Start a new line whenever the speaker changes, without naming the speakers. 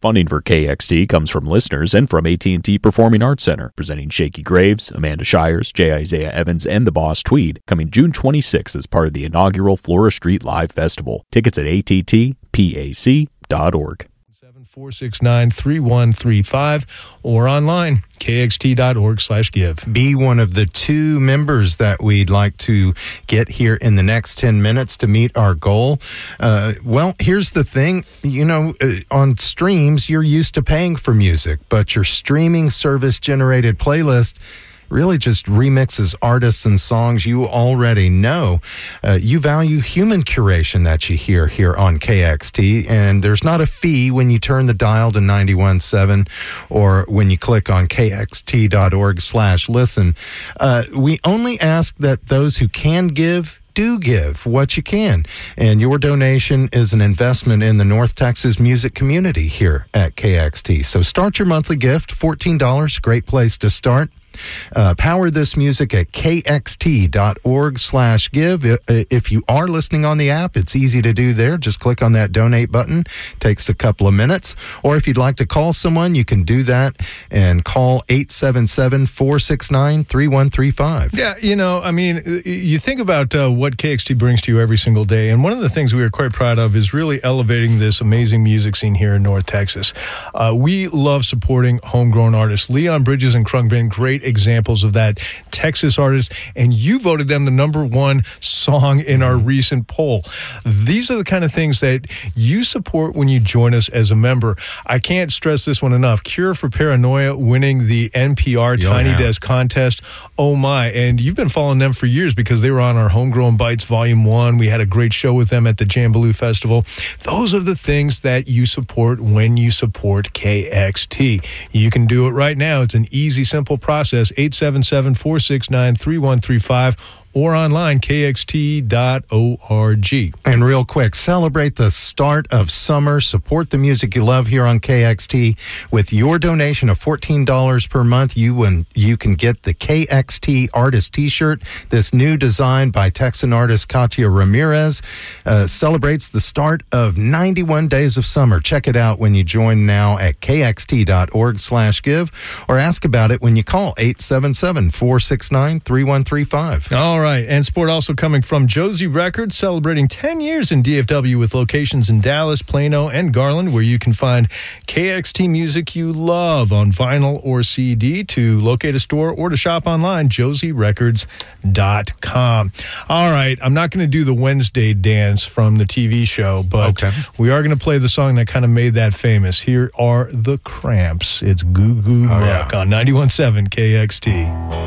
Funding for KXT comes from listeners and from AT&T Performing Arts Center, presenting Shakey Graves, Amanda Shires, J. Isaiah Evans, and the Boss Tweed, coming June 26th as part of the inaugural Flora Street Live Festival. Tickets at attpac.org.
469-3135 or online, kxt.org/give.
Be one of the 2 members that we'd like to get here in the next 10 minutes to meet our goal. Well, here's the thing. On streams, you're used to paying for music, but your streaming service-generated playlist really just remixes artists and songs you already know. You value human curation that you hear here on KXT, and there's not a fee when you turn the dial to 91.7 or when you click on kxt.org/listen. We only ask that those who can do give what you can, and your donation is an investment in the North Texas music community here at KXT. So start your monthly gift, $14, great place to start. Power this music at kxt.org/give. If you are listening on the app, it's easy to do there. Just click on that donate button. Takes a couple of minutes. Or if you'd like to call someone, you can do that and call 877-469-3135.
Yeah, you think about what KXT brings to you every single day, and one of the things we are quite proud of is really elevating this amazing music scene here in North Texas. We love supporting homegrown artists. Leon Bridges and Krungbin, great examples of that, Texas artists, and you voted them the #1 song in our recent poll. These are the kind of things that you support when you join us as a member. I can't stress this one enough. Cure for Paranoia winning the NPR Tiny Desk contest. Oh my, and you've been following them for years because they were on our Homegrown Bites Volume 1. We had a great show with them at the Jambaloo Festival. Those are the things that you support when you support KXT. You can do it right now. It's an easy, simple process. 877-469-3135 or online, kxt.org.
And real quick, celebrate the start of summer. Support the music you love here on KXT. With your donation of $14 per month, you can get the KXT Artist T-shirt. This new design by Texan artist Katia Ramirez celebrates the start of 91 days of summer. Check it out when you join now at kxt.org/give or ask about it when you call 877-469-3135.
All right, and support also coming from Josie Records, celebrating 10 years in DFW with locations in Dallas, Plano, and Garland, where you can find KXT music you love on vinyl or CD. To locate a store or to shop online, josierecords.com. All right, I'm not going to do the Wednesday dance from the TV show, but we are going to play the song that kind of made that famous. Here are the Cramps. It's Goo Goo Muck on 91.7 KXT.